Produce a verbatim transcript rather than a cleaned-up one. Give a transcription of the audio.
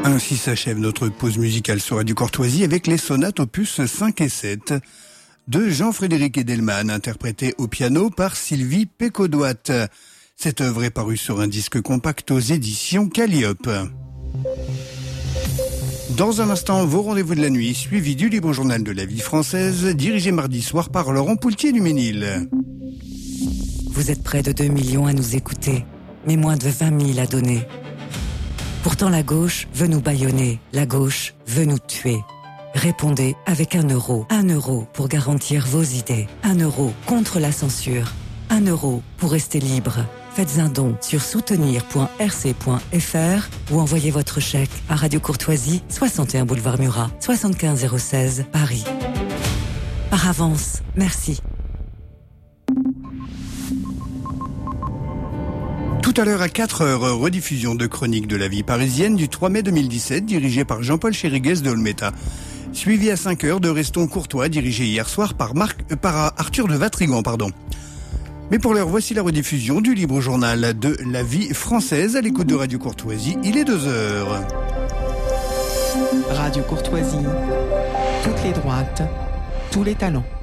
Ainsi s'achève notre pause musicale sur Radio Courtoisie avec les sonates opus cinq et sept de Jean-Frédéric Edelman, interprété au piano par Sylvie Pécodoite. Cette œuvre est parue sur un disque compact aux éditions Calliope. Dans un instant, vos rendez-vous de la nuit, suivi du Libre Journal de la vie française, dirigé mardi soir par Laurent Poultier du Ménil. Vous êtes près de deux millions à nous écouter, mais moins de vingt mille à donner. Pourtant, la gauche veut nous bâillonner, la gauche veut nous tuer. Répondez avec un euro. Un euro pour garantir vos idées. Un euro contre la censure. Un euro pour rester libre. Faites un don sur soutenir point r c point f r ou envoyez votre chèque à Radio Courtoisie, soixante et un boulevard Murat, soixante-quinze zéro seize, Paris. Par avance, merci. Tout à l'heure à quatre heures, rediffusion de Chronique de la vie parisienne du trois mai deux mille dix-sept, dirigée par Jean-Paul Chériguès de Olmeta. Suivi à cinq heures de Restons Courtois, dirigé hier soir par, Marc, euh, par Arthur de Vatrigan. Pardon. Mais pour l'heure, voici la rediffusion du Libre Journal de la vie française à l'écoute de Radio Courtoisie. Il est deux heures. Radio Courtoisie, toutes les droites, tous les talents.